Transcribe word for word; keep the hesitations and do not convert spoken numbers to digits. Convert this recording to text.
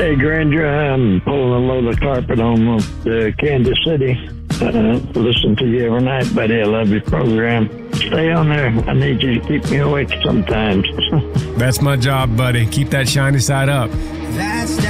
Hey, Granger, I'm pulling a load of carpet on to Kansas City. Uh, listen to you every night, buddy. I love your program. Stay on there. I need you to keep me awake sometimes. That's my job, buddy. Keep that shiny side up. That's